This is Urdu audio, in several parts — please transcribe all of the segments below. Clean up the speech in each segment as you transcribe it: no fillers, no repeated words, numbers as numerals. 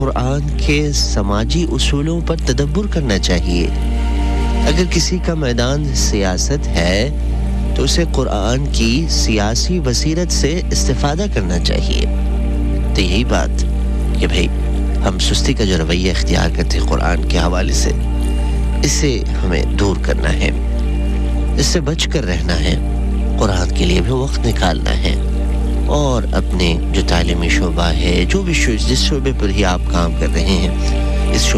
कुरान के समाजी उसूलों पर तदब्बुर करना चाहिए। अगर किसी का मैदान सियासत है तो उसे कुरान की सियासी बसीरत से इस्तिफादा करना चाहिए। तो यही बात कि भाई हम सुस्ती का जो रवैया इख्तियार करते हैं कुरान के हवाले से, इसे हमें दूर करना है, इससे बच कर रहना है, कुरान के लिए भी वक्त निकालना है और अपने जो तालीमी शोबा है, जो भी जिस शोबे पर ही आप काम कर रहे हैं, इस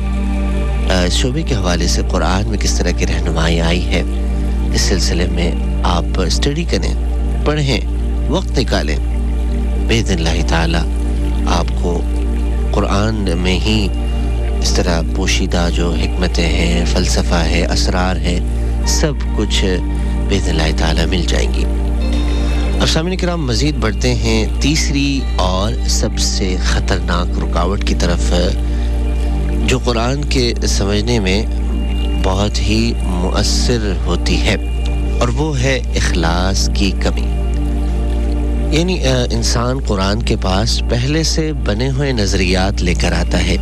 शोबे के हवाले से कुरान में किस तरह की रहनुमाई आई है, इस सिलसिले में आप स्टडी करें, पढ़ें, वक्त निकालें। बिइज़्निल्लाह ताला आपको कुरान में ही इस तरह पोशीदा जो हिकमतें हैं, फ़लसफ़ा है, असरार है, सब कुछ बिइज़्निल्लाह ताला मिल जाएंगी। अब सामने किराम मज़ीद बढ़ते हैं तीसरी और सबसे ख़तरनाक रुकावट की तरफ, जो कुरान के समझने में बहुत ही मुअस्सिर होती है, और वो है इखलास की कमी। यानी इंसान कुरान के पास पहले से बने हुए नज़रियात लेकर आता है।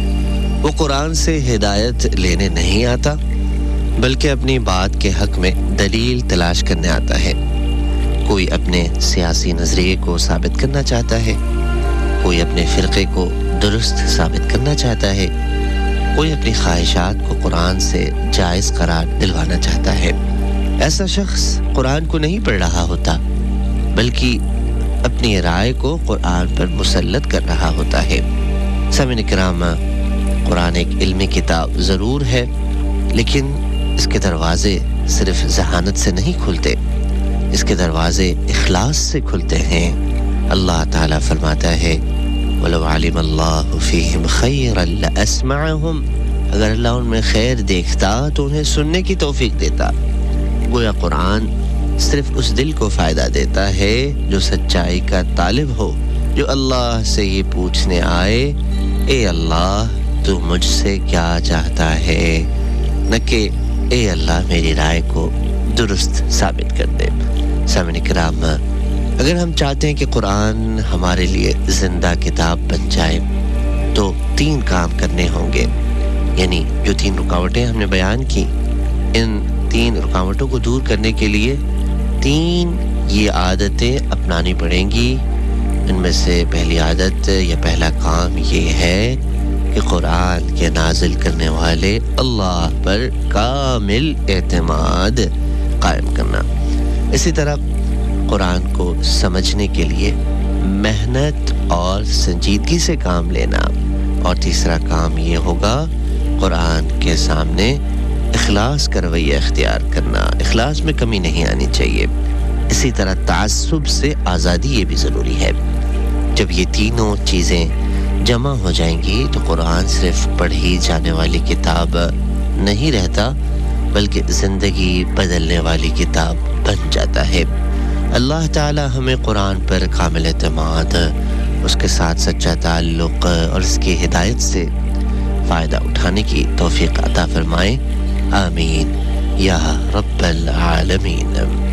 वो कुरान से हिदायत लेने नहीं आता, बल्कि अपनी बात के हक़ में दलील तलाश करने आता है। कोई अपने सियासी नज़रिए को साबित करना चाहता है, कोई अपने फ़िरक़े को दुरुस्त साबित करना चाहता है, कोई अपनी ख्वाहिशात को कुरान से जायज़ करार दिलवाना चाहता है। ऐसा शख्स कुरान को नहीं पढ़ रहा होता, बल्कि अपनी राय को कुरान पर मुसल्लत कर रहा होता है। सामीन किराम, कुरान एक इल्मी किताब ज़रूर है, लेकिन इसके दरवाज़े सिर्फ़ ज़हानत से नहीं खुलते, इसके दरवाज़े इखलास से खुलते हैं। अल्लाह ताला फरमाता है, वलो आलिम अल्लाहु फ़ीहिम खैरन लअस्मअहुम, अगर अल्लाह उनमें खैर देखता तो उन्हें सुनने की तौफीक देता। गोया कुरान सिर्फ उस दिल को फ़ायदा देता है जो सच्चाई का तालिब हो, जो अल्लाह से ये पूछने आए, ए अल्लाह तू मुझसे क्या चाहता है, न कि ए अल्लाह मेरी राय को दुरुस्त साबित कर दे। सामने किराम, अगर हम चाहते हैं कि कुरान हमारे लिए ज़िंदा किताब बन जाए तो 3 काम करने होंगे। यानी जो 3 रुकावटें हमने बयान की, इन 3 रुकावटों को दूर करने के लिए 3 ये आदतें अपनानी पड़ेंगी। इनमें से पहली आदत या पहला काम ये है कि कुरान के नाजिल करने वाले अल्लाह पर कामिल एतमाद कायम करना। इसी तरह कुरान को समझने के लिए मेहनत और संजीदगी से काम लेना। और तीसरा काम ये होगा कुरान के सामने इखलास का रवैया इख्तियार करना, इखलास में कमी नहीं आनी चाहिए। इसी तरह तासुब से आज़ादी ये भी ज़रूरी है। जब ये तीनों चीज़ें जमा हो जाएंगी तो कुरान सिर्फ पढ़ी जाने वाली किताब नहीं रहता, बल्कि ज़िंदगी बदलने वाली किताब बन जाता है। अल्लाह ताला हमें कुरान पर कामिल एतमाद, उसके साथ सच्चा ताल्लुक़ और इसकी हिदायत से फ़ायदा उठाने की तौफ़ीक़ अता फ़रमाए। आमीन या रब्बल आलमीन।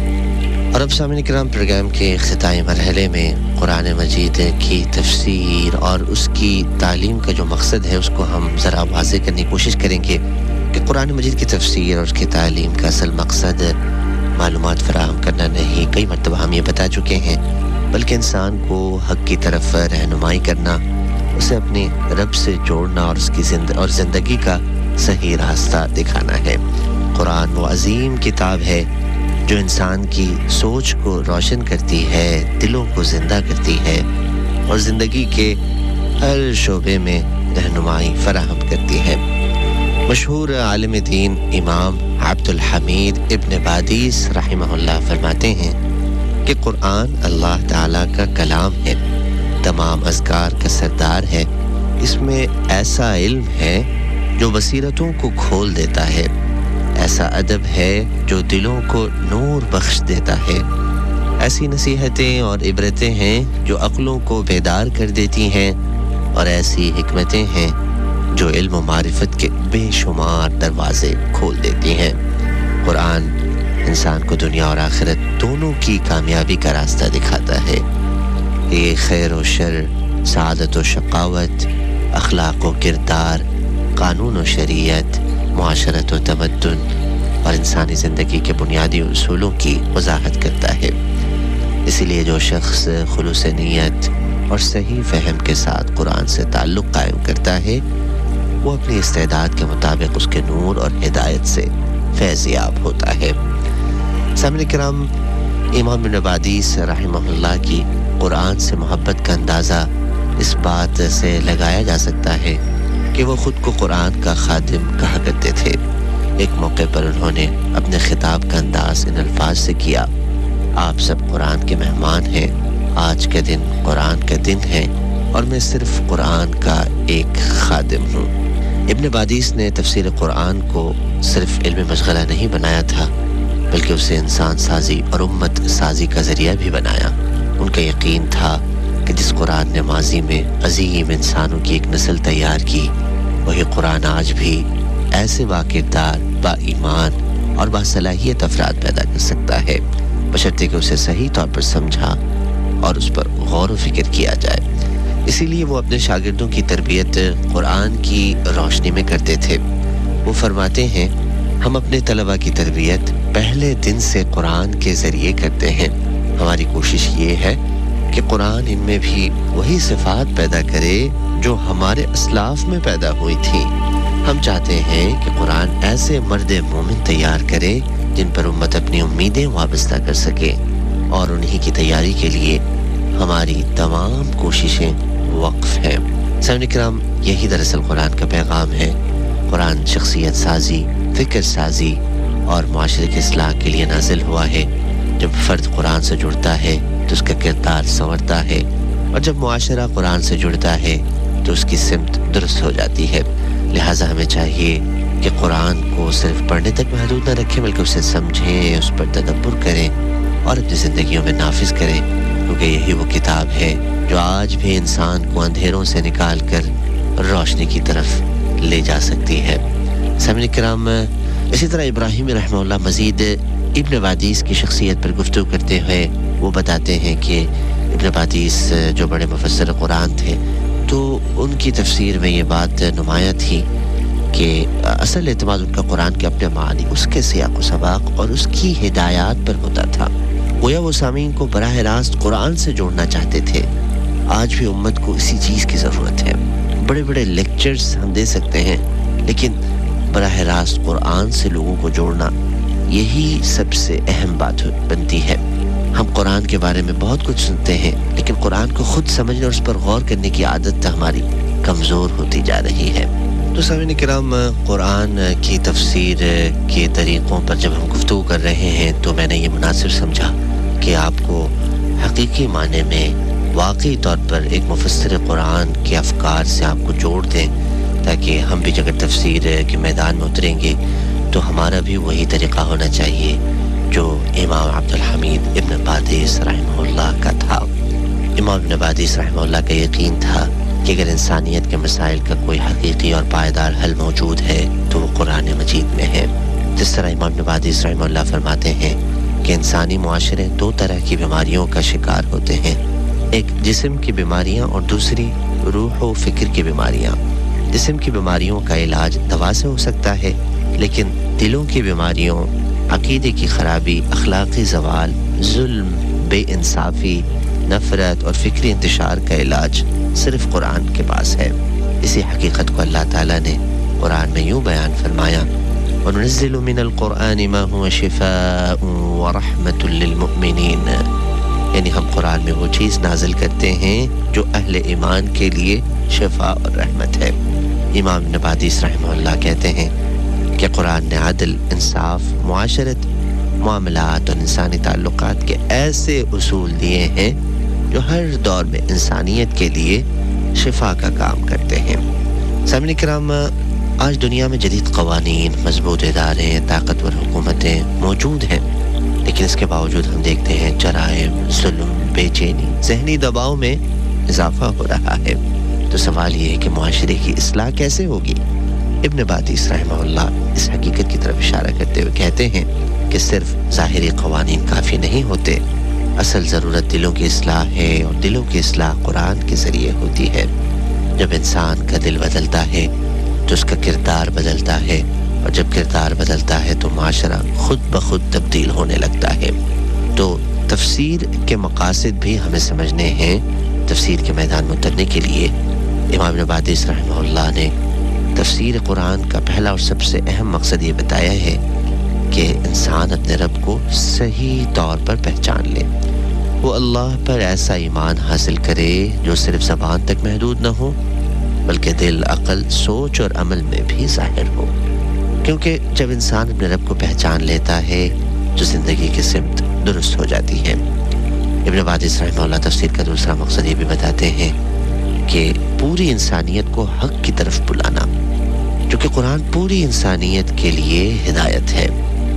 और अब सामने किराम, प्रोग्राम के ख़िताई मरहले में कुरान मजीद की तफसीर और उसकी तालीम का जो मकसद है उसको हम ज़रा वाज़े करने की कोशिश करेंगे कि कुरान मजीद की तफसीर और उसकी तालीम का असल मकसद मालूमात फराहम करना नहीं, कई मरतबा हम ये बता चुके हैं, बल्कि इंसान को हक़ की तरफ रहनुमाई करना, उसे अपने रब से जोड़ना और उसकी ज़िंदगी का सही रास्ता दिखाना है। कुरान वो अज़ीम किताब है जो इंसान की सोच को रोशन करती है, दिलों को ज़िंदा करती है और ज़िंदगी के हर शोबे में रहनुमाई फराहम करती है। मशहूर आलिम दीन इमाम अब्दुल हमीद इब्न बादीस रहमहुल्लाह फरमाते हैं कि कुरान अल्लाह ताला का कलाम है, तमाम अज़कार का सरदार है। इसमें ऐसा इल्म है जो बसीरतों को खोल देता है, ऐसा अदब है जो दिलों को नूर बख्श देता है, ऐसी नसीहतें और इबरतें हैं जो अक़लों को बेदार कर देती हैं, और ऐसी हिकमतें हैं जो इल्म व मारिफत के बेशुमार दरवाज़े खोल देती हैं। कुरान इंसान को दुनिया और आखिरत दोनों की कामयाबी का रास्ता दिखाता है। ये खैर व शर, सआदत व शक़ावत, اخلاق و کردار، قانون و شریعت، معاشرت و تمدن اور انسانی زندگی کے بنیادی اصولوں کی وضاحت کرتا ہے۔ اسی لیے جو شخص خلوص نیت اور صحیح فہم کے ساتھ قرآن سے تعلق قائم کرتا ہے وہ اپنی استعداد کے مطابق اس کے نور اور ہدایت سے فیض یاب ہوتا ہے۔ سامعین کرام، امام ابن بادیس رحمہ اللہ کی قرآن سے محبت کا اندازہ اس بات سے لگایا جا سکتا ہے کہ وہ خود کو قرآن کا خادم کہا کرتے تھے۔ ایک موقع پر انہوں نے اپنے خطاب کا انداز ان الفاظ سے کیا: آپ سب قرآن کے مہمان ہیں، آج کے دن قرآن کا دن ہے اور میں صرف قرآن کا ایک خادم ہوں۔ ابن بادیس نے تفسیر قرآن کو صرف علم مشغلہ نہیں بنایا تھا بلکہ اسے انسان سازی اور امت سازی کا ذریعہ بھی بنایا۔ ان کا یقین تھا کہ جس قرآن نے ماضی میں عظیم انسانوں کی ایک نسل تیار کی، وہی قرآن آج بھی ایسے باکردار، با ایمان اور باصلاحیت افراد پیدا کر سکتا ہے، بشرطے کہ اسے صحیح طور پر سمجھا اور اس پر غور و فکر کیا جائے۔ اسی لیے وہ اپنے شاگردوں کی تربیت قرآن کی روشنی میں کرتے تھے۔ وہ فرماتے ہیں، ہم اپنے طلباء کی تربیت پہلے دن سے قرآن کے ذریعے کرتے ہیں۔ ہماری کوشش یہ ہے کہ قرآن ان میں بھی وہی صفات پیدا کرے جو ہمارے اسلاف میں پیدا ہوئی تھیں۔ ہم چاہتے ہیں کہ قرآن ایسے مرد مومن تیار کرے جن پر امت اپنی امیدیں وابستہ کر سکے، اور انہی کی تیاری کے لیے ہماری تمام کوششیں وقف ہیں۔ سامعین کرام، یہی دراصل قرآن کا پیغام ہے۔ قرآن شخصیت سازی، فکر سازی اور معاشرے کی اصلاح کے لیے نازل ہوا ہے۔ جب فرد قرآن سے جڑتا ہے تو اس کا کردار سنورتا ہے، اور جب معاشرہ قرآن سے جڑتا ہے تو اس کی سمت درست ہو جاتی ہے۔ لہٰذا ہمیں چاہیے کہ قرآن کو صرف پڑھنے تک محدود نہ رکھیں بلکہ اسے سمجھیں، اس پر تدبر کریں اور اپنی زندگیوں میں نافذ کریں، کیونکہ یہی وہ کتاب ہے جو آج بھی انسان کو اندھیروں سے نکال کر روشنی کی طرف لے جا سکتی ہے۔ سامعین کرام، اسی طرح ابراہیم رحمہ اللہ مزید ابن بادیس کی شخصیت پر گفتگو کرتے ہوئے وہ بتاتے ہیں کہ ابن بادیس جو بڑے مفسر قرآن تھے تو ان کی تفسیر میں یہ بات نمایاں تھی کہ اصل اعتماد ان کا قرآن کے اپنے معنی، اس کے سیاق و سباق اور اس کی ہدایات پر ہوتا تھا۔ گویا وہ سامعین کو براہ راست قرآن سے جوڑنا چاہتے تھے۔ آج بھی امت کو اسی چیز کی ضرورت ہے۔ بڑے بڑے لیکچرز ہم دے سکتے ہیں لیکن براہ راست قرآن سے لوگوں کو جوڑنا یہی سب سے اہم بات بنتی ہے۔ ہم قرآن کے بارے میں بہت کچھ سنتے ہیں لیکن قرآن کو خود سمجھنے اور اس پر غور کرنے کی عادت ہماری کمزور ہوتی جا رہی ہے۔ تو سامعین کرام، قرآن کی تفسیر کے طریقوں پر جب ہم گفتگو کر رہے ہیں تو میں نے یہ مناسب سمجھا کہ آپ کو حقیقی معنی میں واقعی طور پر ایک مفسر قرآن کے افکار سے آپ کو جوڑ دیں، تاکہ ہم بھی اگر تفسیر کے میدان میں اتریں گے تو ہمارا بھی وہی طریقہ ہونا چاہیے جو امام عبد الحمید ابن بادیس رحمہ اللہ کا تھا۔ امام ابن بادیس رحمہ اللہ کا یقین تھا کہ اگر انسانیت کے مسائل کا کوئی حقیقی اور پائیدار حل موجود ہے تو وہ قرآن مجید میں ہے۔ جس طرح امام ابن بادیس رحمہ اللہ فرماتے ہیں کہ انسانی معاشرے دو طرح کی بیماریوں کا شکار ہوتے ہیں، ایک جسم کی بیماریاں اور دوسری روح و فکر کی بیماریاں۔ جسم کی بیماریوں کا علاج دوا سے ہو سکتا ہے لیکن دلوں کی بیماریوں، عقیدے کی خرابی، اخلاقی زوال، ظلم، بے انصافی، نفرت اور فکری انتشار کا علاج صرف قرآن کے پاس ہے۔ اسی حقیقت کو اللہ تعالیٰ نے قرآن میں یوں بیان فرمایا: وَنُنَزِّلُ مِنَ الْقُرْآنِ مَا هُوَ شِفَاءٌ وَرَحْمَةٌ لِّلْمُؤْمِنِينَ، یعنی ہم قرآن میں وہ چیز نازل کرتے ہیں جو اہل ایمان کے لیے شفا اور رحمت ہے۔ امام ابن بادیس رحمہ اللہ کہتے ہیں کہ قرآن نے عدل، انصاف، معاشرت، معاملات اور انسانی تعلقات کے ایسے اصول دیے ہیں جو ہر دور میں انسانیت کے لیے شفا کا کام کرتے ہیں۔ سامعین کرام، آج دنیا میں جدید قوانین، مضبوط ادارے، طاقتور حکومتیں موجود ہیں، لیکن اس کے باوجود ہم دیکھتے ہیں جرائم، ظلم، بے چینی، ذہنی دباؤ میں اضافہ ہو رہا ہے۔ تو سوال یہ ہے کہ معاشرے کی اصلاح کیسے ہوگی؟ ابن بادیس رحمہ اللہ اس حقیقت کی طرف اشارہ کرتے ہوئے کہتے ہیں کہ صرف ظاہری قوانین کافی نہیں ہوتے، اصل ضرورت دلوں کی اصلاح ہے، اور دلوں کی اصلاح قرآن کے ذریعے ہوتی ہے۔ جب انسان کا دل بدلتا ہے تو اس کا کردار بدلتا ہے اور جب کردار بدلتا ہے تو معاشرہ خود بخود تبدیل ہونے لگتا ہے تو تفسیر کے مقاصد بھی ہمیں سمجھنے ہیں تفسیر کے میدان میں اترنے کے لیے امام ابن بادیس رحمہ اللہ نے تفسیر قرآن کا پہلا اور سب سے اہم مقصد یہ بتایا ہے کہ انسان اپنے رب کو صحیح طور پر پہچان لے وہ اللہ پر ایسا ایمان حاصل کرے جو صرف زبان تک محدود نہ ہو بلکہ دل عقل سوچ اور عمل میں بھی ظاہر ہو کیونکہ جب انسان اپنے رب کو پہچان لیتا ہے تو زندگی کی سمت درست ہو جاتی ہے ابن بادیس رحمہ اللہ تفسیر کا دوسرا مقصد یہ بھی بتاتے ہیں کہ پوری انسانیت کو حق کی طرف بلانا کیونکہ قرآن پوری انسانیت کے لیے ہدایت ہے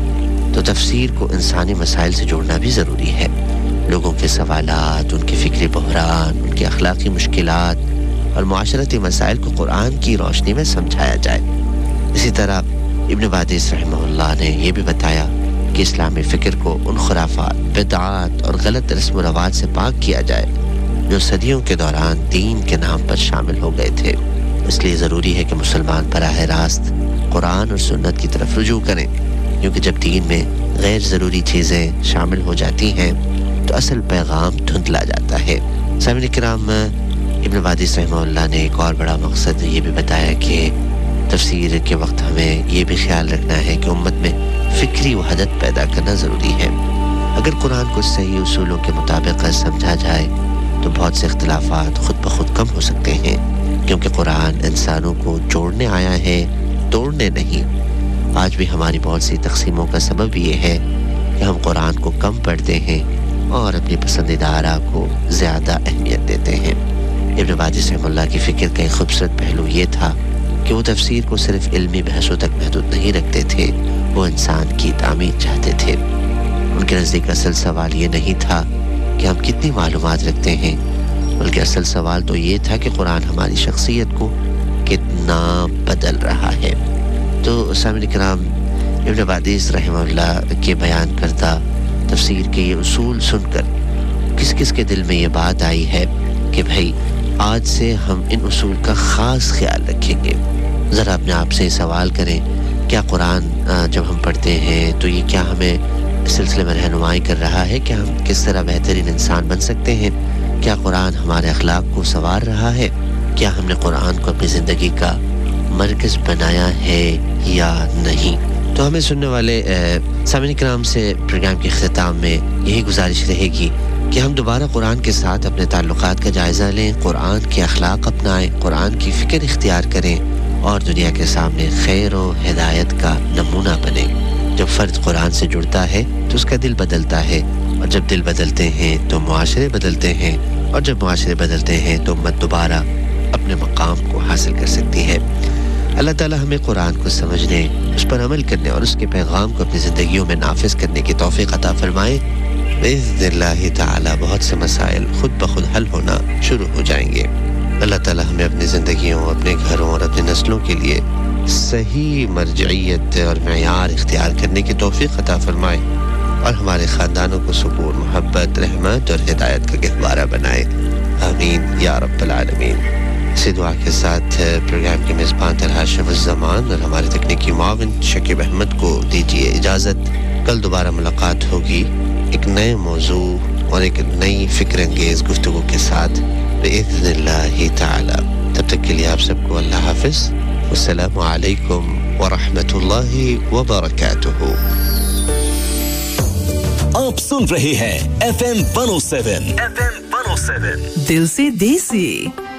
تو تفسیر کو انسانی مسائل سے جوڑنا بھی ضروری ہے لوگوں کے سوالات ان کے فکری بحران ان کے اخلاقی مشکلات اور معاشرتی مسائل کو قرآن کی روشنی میں سمجھایا جائے اسی طرح ابن بادیس رحمہ اللہ نے یہ بھی بتایا کہ اسلامی فکر کو ان خرافات بدعات اور غلط رسم و رواج سے پاک کیا جائے جو صدیوں کے دوران دین کے نام پر شامل ہو گئے تھے اس لیے ضروری ہے کہ مسلمان براہ راست قرآن اور سنت کی طرف رجوع کریں کیونکہ جب دین میں غیر ضروری چیزیں شامل ہو جاتی ہیں تو اصل پیغام دھندلا جاتا ہے سامعین کرام ابن بادیس رحمہ اللہ نے ایک اور بڑا مقصد یہ بھی بتایا کہ تفسیر کے وقت ہمیں یہ بھی خیال رکھنا ہے کہ امت میں فکری وحدت پیدا کرنا ضروری ہے اگر قرآن کو صحیح اصولوں کے مطابق سمجھا جائے تو بہت سے اختلافات خود بخود کم ہو سکتے ہیں کیونکہ قرآن انسانوں کو جوڑنے آیا ہے توڑنے نہیں آج بھی ہماری بہت سی تقسیموں کا سبب یہ ہے کہ ہم قرآن کو کم پڑھتے ہیں اور اپنی پسندیدہ آراء کو زیادہ اہمیت دیتے ہیں ابن بادیس رحمہ اللہ کی فکر کا ایک خوبصورت پہلو یہ تھا کہ وہ تفسیر کو صرف علمی بحثوں تک محدود نہیں رکھتے تھے وہ انسان کی تعمیر چاہتے تھے ان کے نزدیک اصل سوال یہ نہیں تھا کہ ہم کتنی معلومات رکھتے ہیں بلکہ اصل سوال تو یہ تھا کہ قرآن ہماری شخصیت کو کتنا بدل رہا ہے تو سامعین کرام ابن بادیس رحمہ اللہ کے بیان کردہ تفسیر کے یہ اصول سن کر کس کس کے دل میں یہ بات آئی ہے کہ بھائی آج سے ہم ان اصول کا خاص خیال رکھیں گے ذرا اپنے آپ سے سوال کریں کیا قرآن جب ہم پڑھتے ہیں تو یہ کیا ہمیں اس سلسلے میں رہنمائی کر رہا ہے کہ ہم کس طرح بہترین انسان بن سکتے ہیں کیا قرآن ہمارے اخلاق کو سنوار رہا ہے کیا ہم نے قرآن کو اپنی زندگی کا مرکز بنایا ہے یا نہیں تو ہمیں سننے والے سامعین کرام سے پروگرام کے اختتام میں یہی گزارش رہے گی کہ ہم دوبارہ قرآن کے ساتھ اپنے تعلقات کا جائزہ لیں قرآن کے اخلاق اپنائیں قرآن کی فکر اختیار کریں اور دنیا کے سامنے خیر و ہدایت کا نمونہ بنیں جب فرد قرآن سے جڑتا ہے تو اس کا دل بدلتا ہے اور جب دل بدلتے ہیں تو معاشرے بدلتے ہیں اور جب معاشرے بدلتے ہیں تو امت دوبارہ اپنے مقام کو حاصل کر سکتی ہے اللہ تعالی ہمیں قرآن کو سمجھنے اس پر عمل کرنے اور اس کے پیغام کو اپنی زندگیوں میں نافذ کرنے کی توفیق عطا فرمائے باذن اللہ تعالی بہت سے مسائل خود بخود حل ہونا شروع ہو جائیں گے اللہ تعالی ہمیں اپنی زندگیوں اپنے گھروں اور اپنی نسلوں کے لیے صحیح مرجعیت اور معیار اختیار کرنے کی توفیق عطا فرمائے اور ہمارے خاندانوں کو سکون محبت رحمت اور ہدایت کا گہوارہ بنائے آمین یا رب العالمین اسی دعا کے ساتھ پروگرام کے میزبان طلحہ شمس الزمان اور ہمارے تکنیکی معاون شکیب احمد کو دیجیے اجازت کل دوبارہ ملاقات ہوگی ایک نئے موضوع اور ایک نئی فکر انگیز گفتگو کے ساتھ باذن اللہ تعالی تب تک کے لیے آپ سب کو اللہ حافظ السلام علیکم ورحمۃ اللہ وبرکاتہ آپ سن رہے ہیں FM 107 دل سے دیسی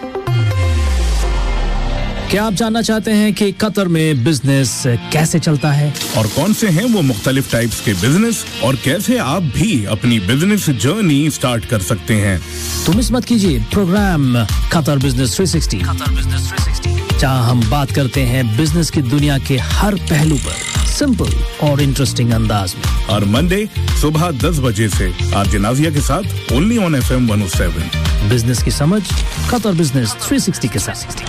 کیا آپ جاننا چاہتے ہیں کہ قطر میں بزنس کیسے چلتا ہے اور کون سے ہیں وہ مختلف ٹائپس کے بزنس اور کیسے آپ بھی اپنی بزنس جرنی سٹارٹ کر سکتے ہیں تو مس مت کیجیے پروگرام قطر بزنس 360 جہاں ہم بات کرتے ہیں بزنس کی دنیا کے ہر پہلو پر سمپل اور انٹرسٹنگ انداز میں اور منڈے صبح 10 بجے سے آر جے نازیہ کے ساتھ اونلی آن FM 107 بزنس کی سمجھ قطر بزنس 360 کے ساتھ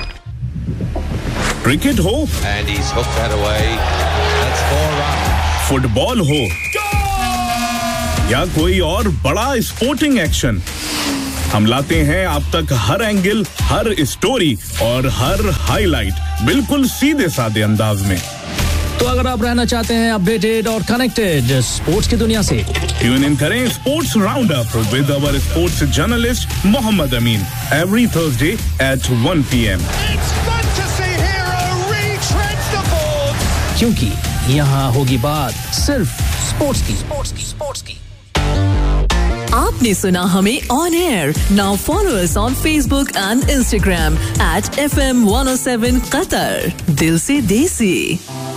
cricket who And he's hooked that away. That's 4 runs. Fit بال ہو یا کوئی اور بڑا اسپورٹنگ ایکشن हम लाते हैं आप तक हर एंगल, हर स्टोरी और हर हाईलाइट बिल्कुल सीधे साधे अंदाज में। तो अगर आप रहना चाहते हैं अपडेटेड और कनेक्टेड स्पोर्ट्स की दुनिया से, ट्यून इन करें sports round up with our sports journalist Mohammad Amin every Thursday at 1 PM। क्योंकि यहाँ होगी बात सिर्फ स्पोर्ट्स की। आपने सुना हमें on air. Now follow us on Facebook and Instagram @FM107 Qatar। दिल से देसी।